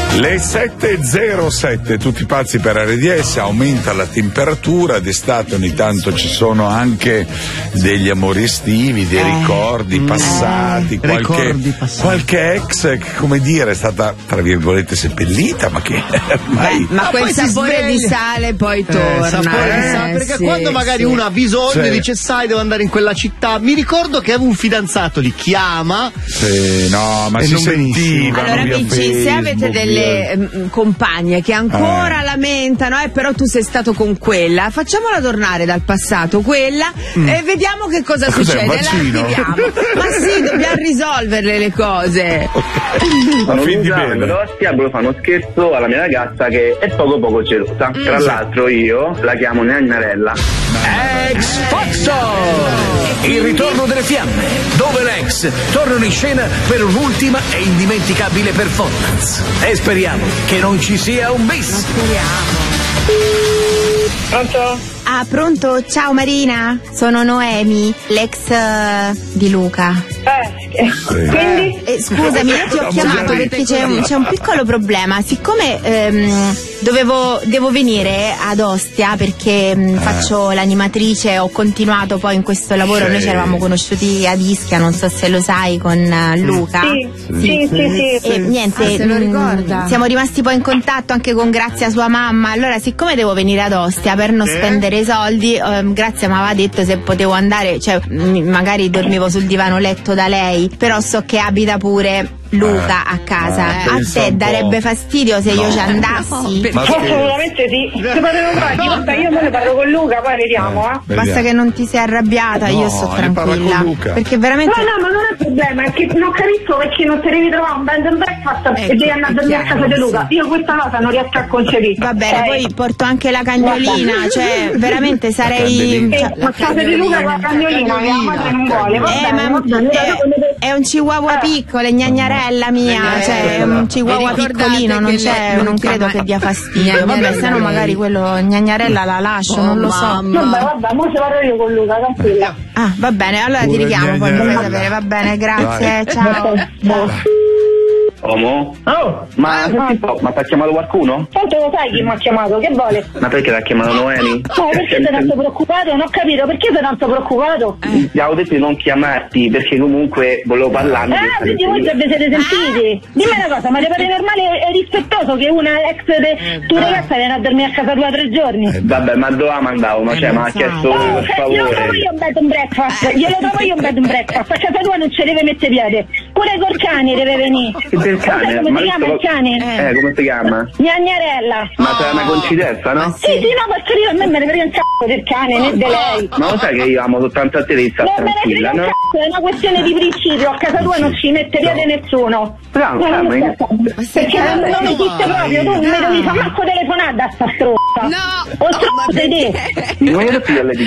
Le 7.07, tutti pazzi per RDS, aumenta la temperatura, d'estate ogni tanto ci sono anche degli amori estivi, dei ricordi passati, qualche ex che, come dire, è stata tra virgolette seppellita, ma che ormai... ma quel sapore di sale poi torna. Sapore di sale, perché quando magari uno ha bisogno dice sai devo andare in quella città, mi ricordo che avevo un fidanzato, li chiama ma si sentiva. Allora amici, se avete delle compagne che ancora lamentano però tu sei stato con quella, facciamola tornare dal passato quella e vediamo che cosa succede. La attiviamo. Ma sì, dobbiamo risolverle le cose. Sono Ostia, volevo fare uno scherzo alla mia ragazza che è poco gelosa. Tra l'altro io la chiamo Gnarella. Ex Factor, il ritorno delle fiamme, dove l'ex tornano in scena per un'ultima e indimenticabile performance. E speriamo che non ci sia un bis. Pronto? Ah, pronto? Ciao Marina, sono Noemi, l'ex di Luca. Quindi? Scusami, io ti ho chiamato perché c'è un piccolo problema. Siccome devo venire ad Ostia perché faccio l'animatrice, ho continuato poi in questo lavoro. Noi ci eravamo conosciuti ad Ischia, non so se lo sai, con Luca. Sì. E niente, se lo ricorda. Siamo rimasti poi in contatto anche con Grazia, sua mamma. Allora, siccome devo venire ad Ostia per non spendere soldi, Grazia mi aveva detto se potevo andare, cioè magari dormivo sul divano letto da lei, però so che abita pure Luca a casa. A te darebbe fastidio se io ci andassi? Assolutamente sì. Se potete fare, io me ne parlo con Luca, poi vediamo. Basta che non ti sei arrabbiata, io sto tranquilla. Perché veramente. No, ma non è problema, è che non capisco perché non ti devi trovare un bed and breakfast e devi andare a dormire a casa di Luca. Io questa cosa non riesco a concepire. Va bene, poi porto anche la cagnolina, cioè veramente sarei. A casa di Luca con la cagnolina, che la madre non vuole. È un chihuahua piccolo, è gnagnerella mia, cioè è un chihuahua piccolino, non credo che dia fastidio. Vabbè, se no magari quello gnagnerella la lascio, non lo so. Vabbè, mo ci parlo io con Luca, tranquilla. Ah, va bene, allora ti richiamo, poi mi fai sapere, va bene, grazie, ciao. Omo? Ma ti ha chiamato qualcuno? Tanto lo sai chi mi ha chiamato, che vuole? Ma perché ti ha chiamato Noemi? No, perché sei tanto preoccupato? Non ho capito, perché sei tanto preoccupato? Ti avevo detto di non chiamarti perché comunque volevo parlarne. Quindi voi vi siete sentiti? Dimmi una cosa, ma ti pare normale e rispettoso che una ex tua ragazza viene a dormire a casa tua 3 giorni? Vabbè, ma dove la mandavo? Ma cioè, mi ha chiesto per favore. Glielo trovo io un bed and breakfast, a casa tua non ci deve mettere piede. Pure col cane deve venire. Il cane? Come si chiama il cane? Come si chiama? Gnagnerella. Ma c'è una coincidenza, no? Sì, no, perché io a me me ne frega un cazzo del cane, né di lei. Ma lo sai che io amo soltanto a te di stare tranquilla, no? È una questione di principio, a casa tua non ci mette piede nessuno. Perché non esiste proprio, tu non mi devi fare manco telefonata a sta strozza. No! O stronzo di te. Ma io